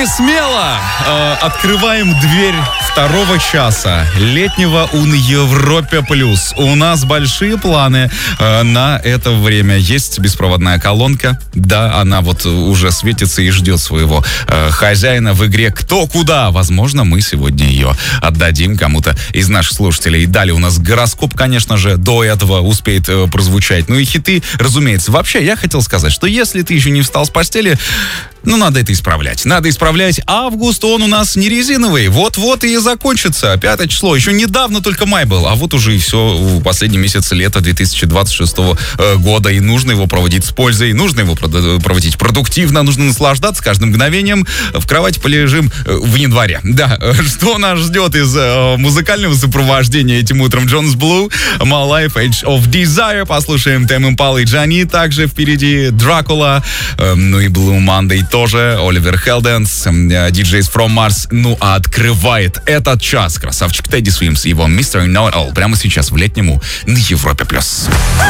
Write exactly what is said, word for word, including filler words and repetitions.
Мы смело э, открываем дверь второго часа летнего на Европе плюс. У нас большие планы э, на это время. Есть беспроводная колонка. Да, она вот уже светится и ждет своего э, хозяина в игре «Кто куда?». Возможно, мы сегодня ее отдадим кому-то из наших слушателей. Далее у нас гороскоп, конечно же, до этого успеет э, прозвучать. Ну и хиты, разумеется. Вообще, я хотел сказать, что если ты еще не встал с постели, ну, надо это исправлять. Надо исправлять. Август, он у нас не резиновый. Вот-вот и закончится. Пятое число. Еще недавно только май был. А вот уже и все. В последний месяц лета две тысячи двадцать шестого года. И нужно его проводить с пользой. Нужно его проводить продуктивно. Нужно наслаждаться каждым мгновением. В кровати полежим в январе. Да. Что нас ждет из музыкального сопровождения этим утром? Jonas Blue, My Life, Age of Desire. Послушаем Тем Импала и Джани. Также впереди Дракула. Ну и Blue Monday тоже, Оливер Хелденс, ди джей from Mars. Ну, а открывает этот час красавчик Тедди Свимс и его мистер Know It All прямо сейчас в летнему на Европе+. плюс.